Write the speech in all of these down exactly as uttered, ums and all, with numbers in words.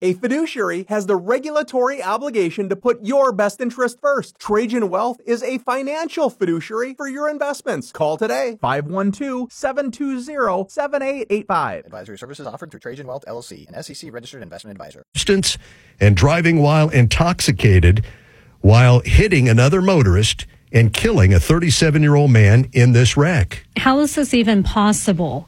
A fiduciary has the regulatory obligation to put your best interest first. Trajan Wealth is a financial fiduciary for your investments. Call today, five one two, seven two zero, seven eight eight five. Advisory services offered through Trajan Wealth, L L C, an S E C registered investment advisor. And driving while intoxicated while hitting another motorist and killing a thirty-seven-year-old man in this wreck. How is this even possible?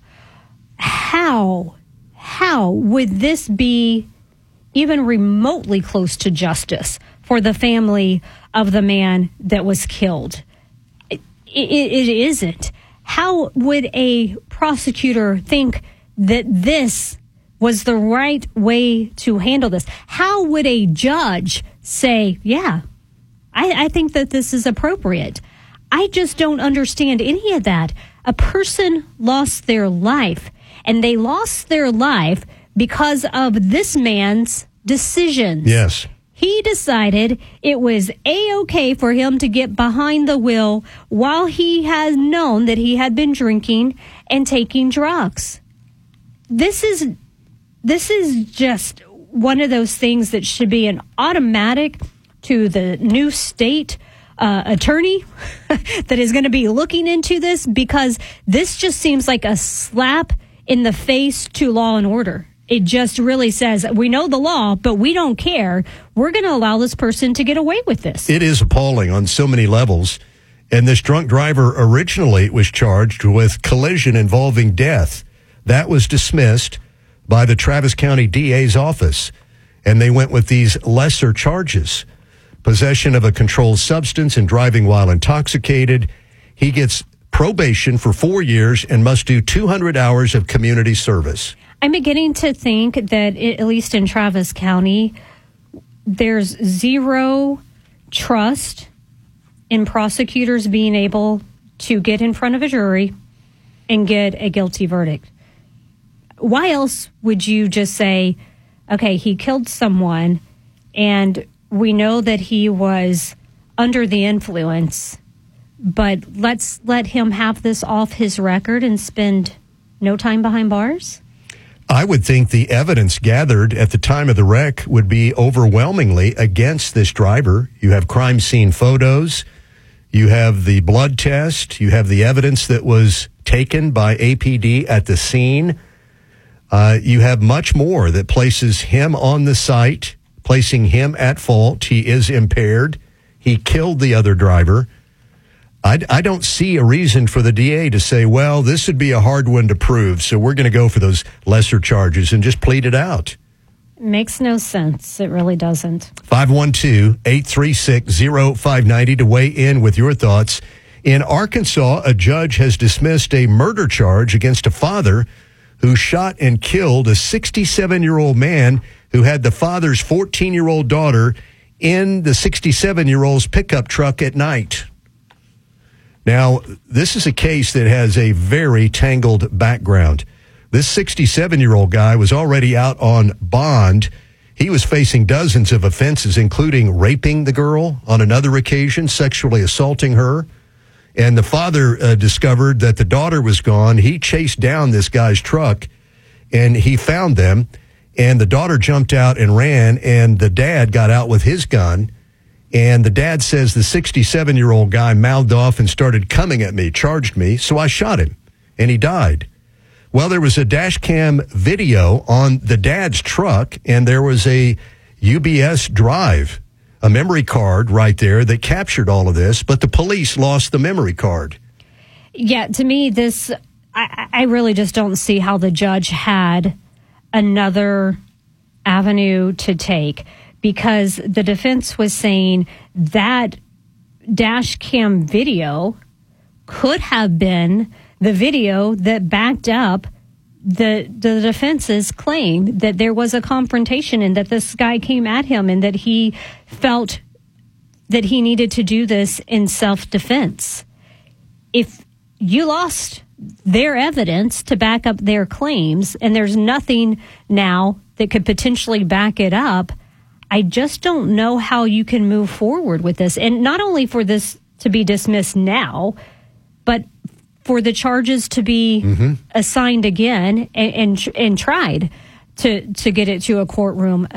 How, how would this be even remotely close to justice for the family of the man that was killed? It, it, it isn't. How would a prosecutor think that this was the right way to handle this? How would a judge say, yeah, I, I think that this is appropriate? I just don't understand any of that. A person lost their life, and they lost their life because of this man's decisions. Yes. He decided it was A-okay for him to get behind the wheel while he had known that he had been drinking and taking drugs. This is this is just one of those things that should be an automatic to the new state uh, attorney that is going to be looking into this, because this just seems like a slap in the face to law and order. It just really says, we know the law, but we don't care. We're going to allow this person to get away with this. It is appalling on so many levels. And this drunk driver originally was charged with collision involving death. That was dismissed by the Travis County D A's office. And they went with these lesser charges. Possession of a controlled substance and driving while intoxicated. He gets probation for four years and must do two hundred hours of community service. I'm beginning to think that, it, at least in Travis County, there's zero trust in prosecutors being able to get in front of a jury and get a guilty verdict. Why else would you just say, okay, he killed someone, and we know that he was under the influence, but let's let him have this off his record and spend no time behind bars? I would think the evidence gathered at the time of the wreck would be overwhelmingly against this driver. You have crime scene photos. You have the blood test. You have the evidence that was taken by A P D at the scene. Uh, you have much more that places him on the site, placing him at fault. He is impaired. He killed the other driver. I, I don't see a reason for the D A to say, well, this would be a hard one to prove, so we're going to go for those lesser charges and just plead it out. Makes no sense. It really doesn't. five one two, eight three six, zero five nine zero to weigh in with your thoughts. In Arkansas, a judge has dismissed a murder charge against a father who shot and killed a sixty-seven-year-old man who had the father's fourteen-year-old daughter in the sixty-seven-year-old's pickup truck at night. Now, this is a case that has a very tangled background. This sixty-seven-year-old guy was already out on bond. He was facing dozens of offenses, including raping the girl on another occasion, sexually assaulting her. And the father uh, discovered that the daughter was gone. He chased down this guy's truck, and he found them. And the daughter jumped out and ran, and the dad got out with his gun. And the dad says the sixty-seven-year-old guy mouthed off and started coming at me, charged me, so I shot him, and he died. Well, there was a dash cam video on the dad's truck, and there was a U B S drive, a memory card right there that captured all of this, but the police lost the memory card. Yeah, to me, this, I, I really just don't see how the judge had another avenue to take, because the defense was saying that dash cam video could have been the video that backed up the the defense's claim that there was a confrontation and that this guy came at him and that he felt that he needed to do this in self-defense. If you lost their evidence to back up their claims and there's nothing now that could potentially back it up, I just don't know how you can move forward with this. And not only for this to be dismissed now, but for the charges to be mm-hmm. assigned again and, and and tried to to get it to a courtroom